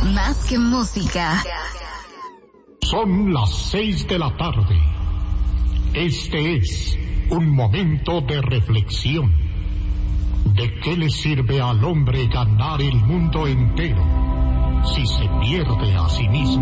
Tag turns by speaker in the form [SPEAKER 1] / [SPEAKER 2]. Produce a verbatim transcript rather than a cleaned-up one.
[SPEAKER 1] Más que música.
[SPEAKER 2] Son las seis de la tarde. Este es un momento de reflexión. ¿De qué le sirve al hombre ganar el mundo entero si se pierde a sí mismo?